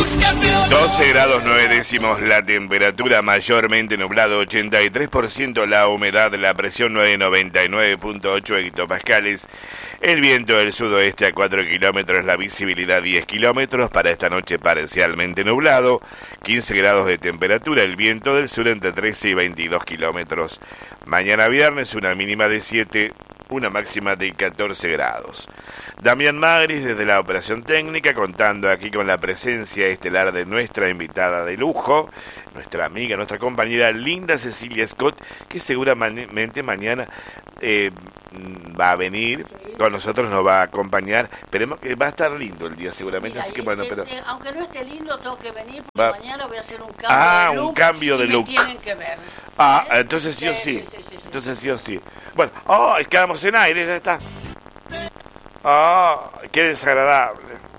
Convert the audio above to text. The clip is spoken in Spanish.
12 grados 9 décimos la temperatura, mayormente nublado, 83% la humedad, la presión 999.8 hectopascales, el viento del sudoeste a 4 kilómetros, la visibilidad 10 kilómetros, para esta noche parcialmente nublado, 15 grados de temperatura, el viento del sur entre 13 y 22 kilómetros. Mañana viernes una mínima de 7, una máxima de 14 grados. Damián Magris desde la operación técnica, contando aquí con la presencia estelar de nuestra invitada de lujo, nuestra amiga, nuestra compañera Linda Cecilia Scott, que seguramente mañana va a venir con nosotros, nos va a acompañar. Esperemos que va a estar lindo el día seguramente. Mira, así que bueno, pero aunque no esté lindo, tengo que venir porque mañana voy a hacer un cambio de look. Un cambio de look. Me tienen que ver. Entonces sí o sí. Entonces sí o sí. Bueno, quedamos en aire, ya está. Qué desagradable.